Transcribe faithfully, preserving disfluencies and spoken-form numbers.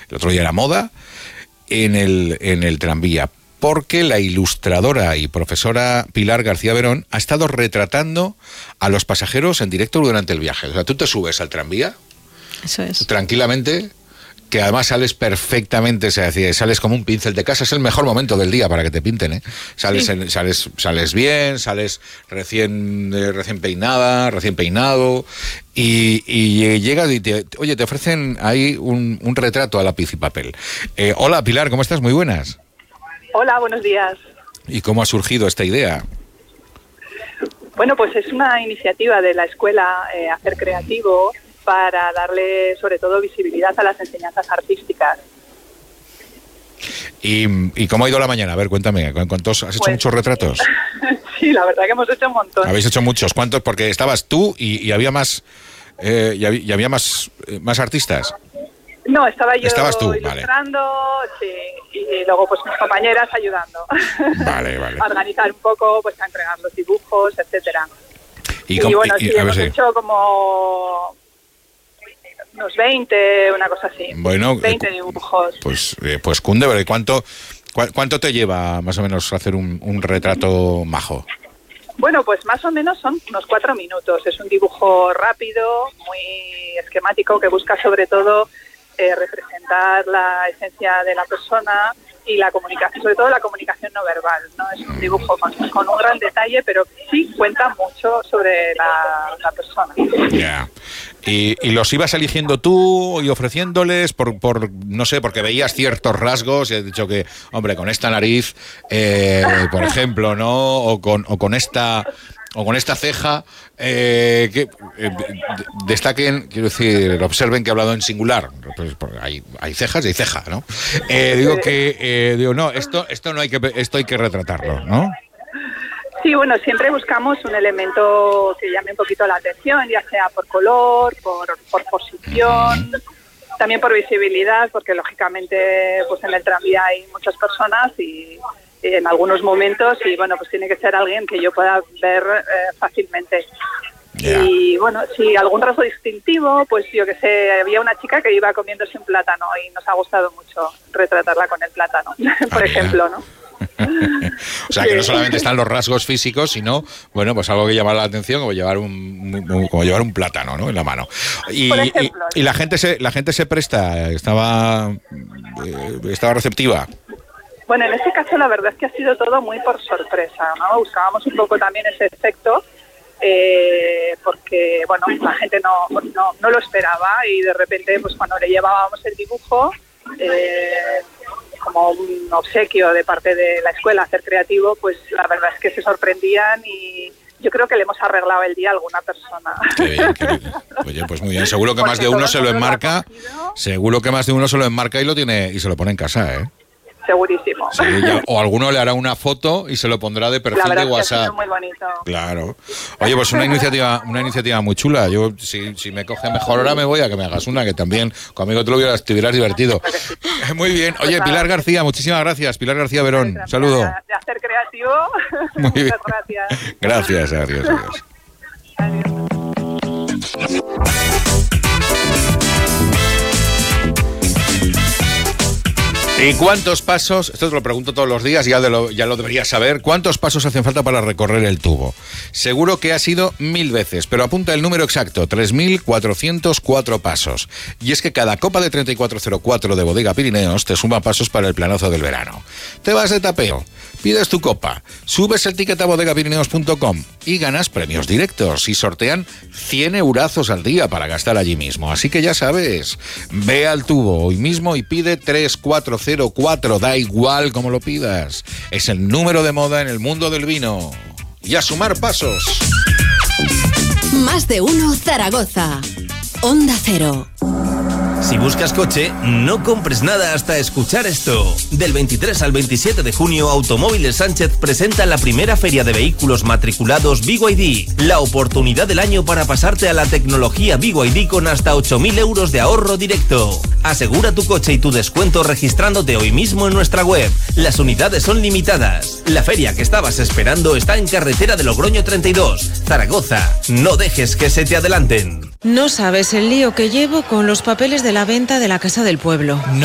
el otro día era moda, en el, en el tranvía, porque la ilustradora y profesora Pilar García Verón ha estado retratando a los pasajeros en directo durante el viaje. O sea, tú te subes al tranvía, eso es, tranquilamente, que además sales perfectamente, o sea, sales como un pincel de casa. Es el mejor momento del día para que te pinten, ¿eh? Sales, sí. en, sales, sales bien, sales recién, eh, recién peinada, recién peinado, y, y llegas y te, oye, te ofrecen ahí un, un retrato a lápiz y papel. Eh, hola, Pilar, ¿cómo estás? Muy buenas. Hola, buenos días. ¿Y cómo ha surgido esta idea? Bueno, pues es una iniciativa de la escuela eh, Hacer Creativo, para darle sobre todo visibilidad a las enseñanzas artísticas. ¿Y, y cómo ha ido la mañana? A ver, cuéntame, ¿cuántos has hecho? Pues, muchos retratos? Sí, la verdad que hemos hecho un montón. Habéis hecho muchos. ¿Cuántos? Porque estabas tú y, y había más eh, y había, y había más, eh, más artistas. No, estaba yo Estabas tú, ilustrando, vale. Sí, y luego pues mis compañeras ayudando. Vale, vale. A organizar un poco, pues a entregar los dibujos, etcétera. Y, y com- bueno, y, sí, y, hemos sí. hecho como unos veinte, una cosa así. Bueno, veinte dibujos. Pues, eh, pues cunde, ¿verdad? ¿Cuánto, cu- ¿Cuánto te lleva más o menos hacer un, un retrato majo? Bueno, pues más o menos son unos cuatro minutos. Es un dibujo rápido, muy esquemático, que busca sobre todo eh, representar la esencia de la persona y la comunicación, sobre todo la comunicación no verbal, ¿no? Es un dibujo con, con un gran detalle, pero sí cuenta mucho sobre la, la persona. Ya. Yeah. ¿Y, ¿Y los ibas eligiendo tú y ofreciéndoles por, por, no sé, porque veías ciertos rasgos y has dicho que, hombre, con esta nariz, eh, por ejemplo, ¿no? O con, o con esta... o con esta ceja, eh, que eh, destaquen, quiero decir, observen que he hablado en singular, pues, hay, hay cejas y hay ceja, ¿no? Eh, digo que, eh, digo, no, esto, esto no hay que, esto hay que retratarlo, ¿no? Sí, bueno, siempre buscamos un elemento que llame un poquito la atención, ya sea por color, por, por posición, mm. también por visibilidad, porque lógicamente, pues en el tranvía hay muchas personas y en algunos momentos, y bueno, pues tiene que ser alguien que yo pueda ver eh, fácilmente. Yeah. Y bueno, si algún rasgo distintivo, pues yo que sé, había una chica que iba comiéndose un plátano y nos ha gustado mucho retratarla con el plátano, por ah, ejemplo, ¿no? O sea, que no solamente están los rasgos físicos, sino, bueno, pues algo que llama la atención, como llevar un, un como llevar un plátano, ¿no?, en la mano. Y, por ejemplo, y, y la gente se la gente se presta, estaba eh, estaba receptiva. Bueno, en este caso la verdad es que ha sido todo muy por sorpresa, ¿no? Buscábamos un poco también ese efecto, eh, porque, bueno, la gente no, no, no lo esperaba y de repente, pues cuando le llevábamos el dibujo, eh, como un obsequio de parte de la escuela Hacer Creativo, pues la verdad es que se sorprendían y yo creo que le hemos arreglado el día a alguna persona. Qué bien, qué bien. Oye, pues muy bien, seguro que más de uno se lo enmarca, seguro que más de uno se lo enmarca y lo tiene y se lo pone en casa, ¿eh? Segurísimo. Sí, ya, o alguno le hará una foto y se lo pondrá de perfil de WhatsApp. Es muy bonito. Claro. Oye, pues una iniciativa, una iniciativa muy chula. Yo, si, si me coge mejor hora, me voy a que me hagas una, que también conmigo te lo hubieras, te hubieras divertido. Muy bien. Oye, Pilar García, muchísimas gracias. Pilar García Verón, gracias, saludo. De Hacer Creativo. Muy bien. Muchas gracias. Gracias, adiós, adiós. Adiós. ¿Y cuántos pasos, esto te lo pregunto todos los días, ya, de lo, ya lo deberías saber, cuántos pasos hacen falta para recorrer el tubo? Seguro que ha sido mil veces, pero apunta el número exacto, tres mil cuatrocientos cuatro pasos. Y es que cada copa de treinta y cuatro cero cuatro de Bodega Pirineos te suma pasos para el planazo del verano. Te vas de tapeo, pides tu copa, subes el ticket a bodega pirineos punto com y ganas premios directos y sortean cien eurazos al día para gastar allí mismo. Así que ya sabes, ve al tubo hoy mismo y pide tres cuatro cero cuatro, da igual como lo pidas. Es el número de moda en el mundo del vino. Y a sumar pasos. Más de uno Zaragoza. Onda Cero. Si buscas coche, no compres nada hasta escuchar esto. Del veintitrés al veintisiete de junio, Automóviles Sánchez presenta la primera feria de vehículos matriculados B Y D. La oportunidad del año para pasarte a la tecnología B Y D con hasta ocho mil euros de ahorro directo. Asegura tu coche y tu descuento registrándote hoy mismo en nuestra web. Las unidades son limitadas. La feria que estabas esperando está en carretera de Logroño treinta y dos, Zaragoza. No dejes que se te adelanten. No sabes el lío que llevo con los papeles de la venta de la Casa del Pueblo. No